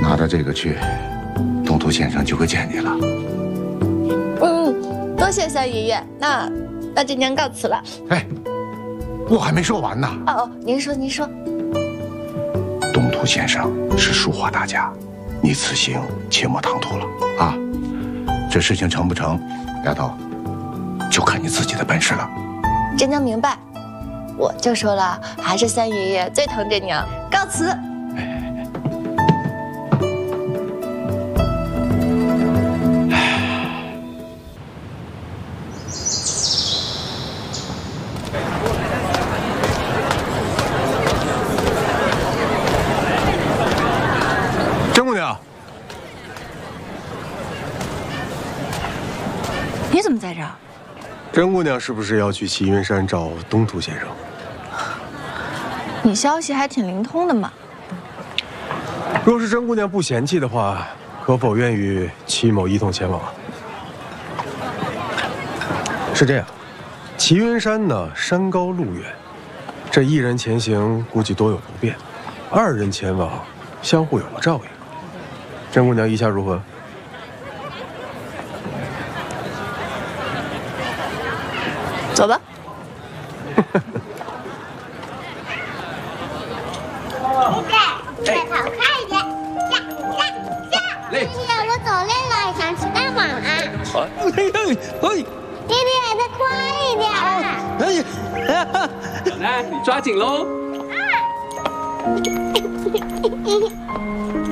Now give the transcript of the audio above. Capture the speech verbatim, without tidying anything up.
拿着这个去，东土先生就会见你了。 嗯，多谢三爷爷。那那这娘告辞了。 哎，我还没说完呢。 哦哦，您说您说。 东土先生是书画大家，你此行切莫唐突了啊！这事情成不成，丫头，就看你自己的本事了。 这娘明白。我就说了，还是三爷爷最疼这娘。告辞。 甄姑娘， 你怎么在这儿？ 甄姑娘是不是要去齐云山找东土先生？ 你消息还挺灵通的嘛。 若是甄姑娘不嫌弃的话，可否愿与齐某一同前往啊？是这样，齐云山呢，山高路远，这一人前行估计多有不便，二人前往相互有个照应。甄姑娘意下如何？ 走吧。 再跑快一点，下下下！爹爹，我走累了，想吃大碗啊！ 嘿嘿嘿！ 爹爹，再快一点！ 哎，小奈，你抓紧喽！